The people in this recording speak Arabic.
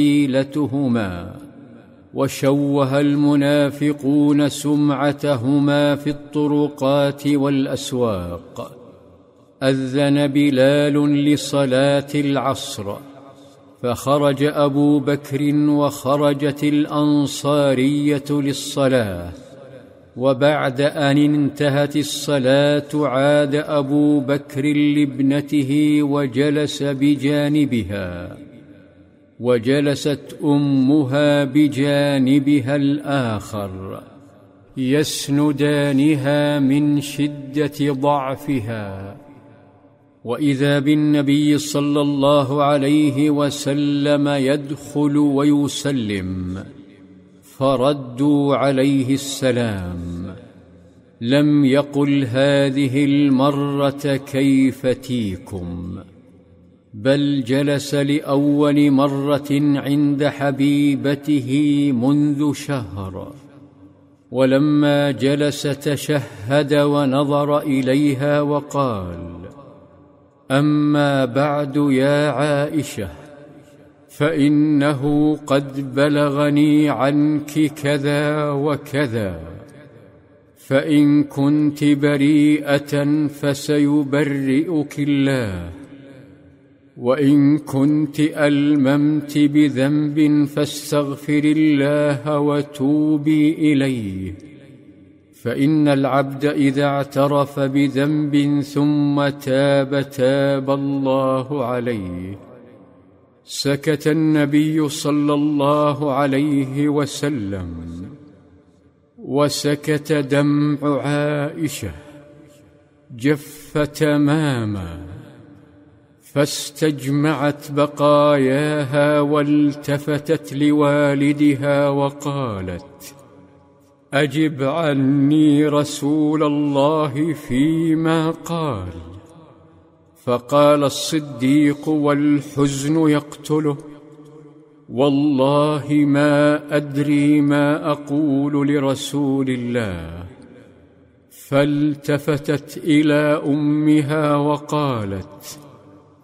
فضيلتهما، وشوه المنافقون سمعتهما في الطرقات والأسواق. أذن بلال لصلاة العصر، فخرج أبو بكر وخرجت الأنصارية للصلاة، وبعد أن انتهت الصلاة عاد أبو بكر لابنته وجلس بجانبها، وجلست أمها بجانبها الآخر، يسندانها من شدة ضعفها. وإذا بالنبي صلى الله عليه وسلم يدخل ويسلم، فردوا عليه السلام. لم يقل هذه المرة كيف تيكم، بل جلس لأول مرة عند حبيبته منذ شهر، ولما جلس تشهد ونظر إليها وقال: أما بعد يا عائشة، فإنه قد بلغني عنك كذا وكذا، فإن كنت بريئة فسيبرئك الله، وإن كنت ألممت بذنب فاستغفر الله وتوبي إليه، فإن العبد إذا اعترف بذنب ثم تاب تاب الله عليه. سكت النبي صلى الله عليه وسلم، وسكت دمع عائشة، جف تماما، فاستجمعت بقاياها والتفتت لوالدها وقالت: أجب عني رسول الله فيما قال. فقال الصديق والحزن يقتله: والله ما أدري ما أقول لرسول الله. فالتفتت إلى أمها وقالت: